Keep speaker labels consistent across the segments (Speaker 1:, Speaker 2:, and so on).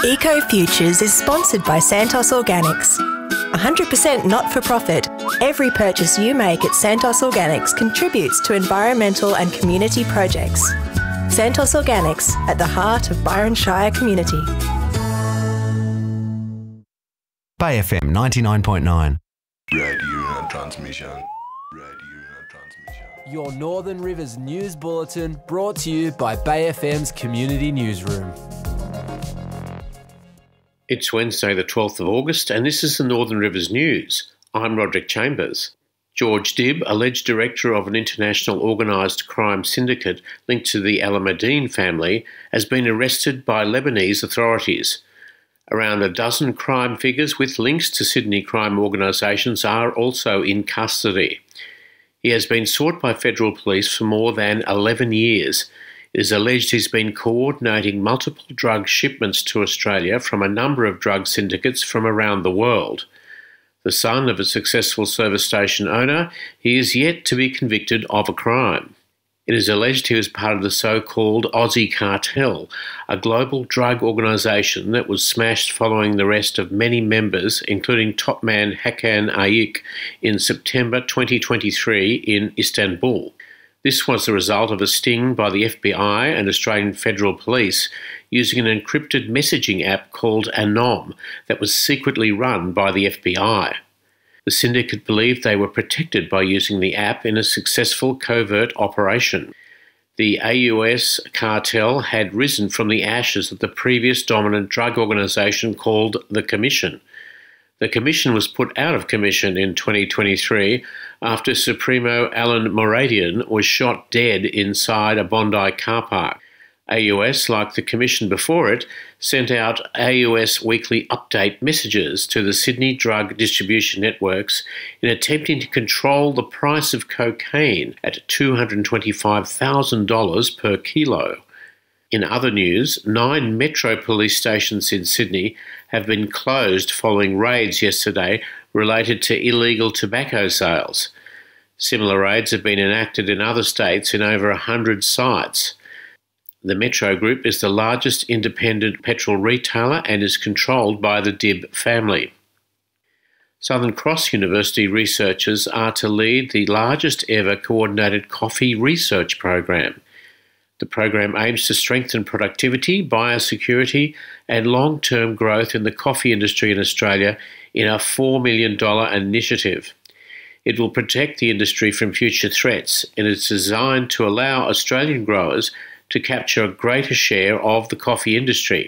Speaker 1: Eco Futures is sponsored by Santos Organics. 100% not-for-profit, every purchase you make at Santos Organics contributes to environmental and community projects. Santos Organics, at the heart of Byron Shire community.
Speaker 2: Bay FM 99.9.
Speaker 3: Radio transmission.
Speaker 4: Your Northern Rivers News Bulletin, brought to you by Bay FM's Community Newsroom.
Speaker 5: It's Wednesday the 12th of August and this is the Northern Rivers News. I'm Roderick Chambers. George Dibb, alleged director of an international organised crime syndicate linked to the Al-Madeen family, has been arrested by Lebanese authorities. Around a dozen crime figures with links to Sydney crime organisations are also in custody. He has been sought by federal police for more than 11 years. It is alleged he's been coordinating multiple drug shipments to Australia from a number of drug syndicates from around the world. The son of a successful service station owner, he is yet to be convicted of a crime. It is alleged he was part of the so-called Aussie Cartel, a global drug organisation that was smashed following the arrest of many members, including top man Hakan Ayik, in September 2023 in Istanbul. This was the result of a sting by the FBI and Australian Federal Police using an encrypted messaging app called Anom that was secretly run by the FBI. The syndicate believed they were protected by using the app in a successful covert operation. The AUS cartel had risen from the ashes of the previous dominant drug organisation called the Commission. The Commission was put out of commission in 2023 after Supremo Alan Moradian was shot dead inside a Bondi car park. AUS, like the Commission before it, sent out AUS weekly update messages to the Sydney drug distribution networks in attempting to control the price of cocaine at $225,000 per kilo. In other news, 9 Metro police stations in Sydney have been closed following raids yesterday related to illegal tobacco sales. Similar raids have been enacted in other states in over 100 sites. The Metro Group is the largest independent petrol retailer and is controlled by the Dibb family. Southern Cross University researchers are to lead the largest ever coordinated coffee research program. The program aims to strengthen productivity, biosecurity and long-term growth in the coffee industry in Australia in a $4 million initiative. It will protect the industry from future threats and is designed to allow Australian growers to capture a greater share of the coffee industry.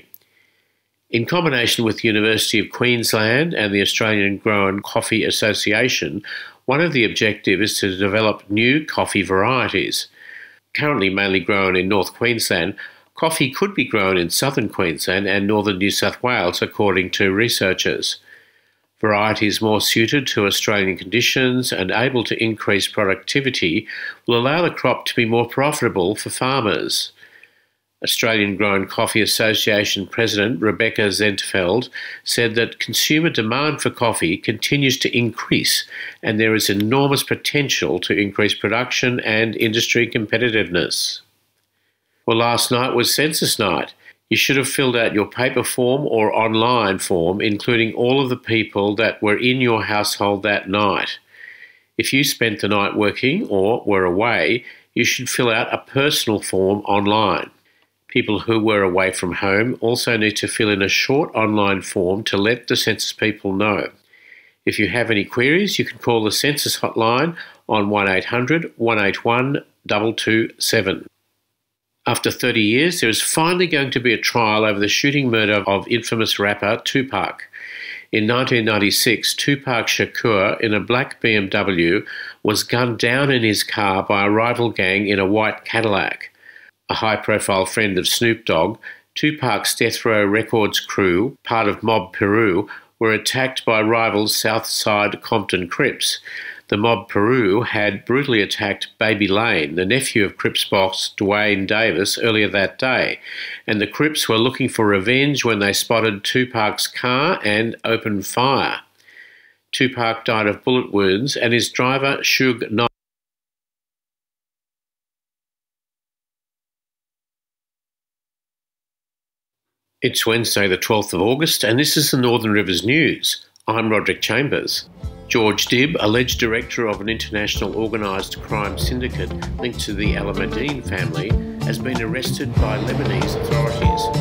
Speaker 5: In combination with the University of Queensland and the Australian Grown Coffee Association, one of the objectives is to develop new coffee varieties. Currently mainly grown in North Queensland, coffee could be grown in southern Queensland and northern New South Wales, according to researchers. Varieties more suited to Australian conditions and able to increase productivity will allow the crop to be more profitable for farmers. Australian Grown Coffee Association President Rebecca Zentfeld said that consumer demand for coffee continues to increase and there is enormous potential to increase production and industry competitiveness. Well, last night was census night. You should have filled out your paper form or online form, including all of the people that were in your household that night. If you spent the night working or were away, you should fill out a personal form online. People who were away from home also need to fill in a short online form to let the census people know. If you have any queries, you can call the census hotline on 1800 181 227. After 30 years, there is finally going to be a trial over the shooting murder of infamous rapper Tupac. In 1996, Tupac Shakur, in a black BMW, was gunned down in his car by a rival gang in a white Cadillac. A high-profile friend of Snoop Dogg, Tupac's Death Row Records crew, part of Mob Peru, were attacked by rivals Southside Compton Crips. The Mob Peru had brutally attacked Baby Lane, the nephew of Crips boss Dwayne Davis, earlier that day, and the Crips were looking for revenge when they spotted Tupac's car and opened fire. Tupac died of bullet wounds and his driver, Suge Knight, It's Wednesday the 12th of August and this is the Northern Rivers News. I'm Roderick Chambers. George Dibb, alleged director of an international organised crime syndicate linked to the Al Madeen family, has been arrested by Lebanese authorities.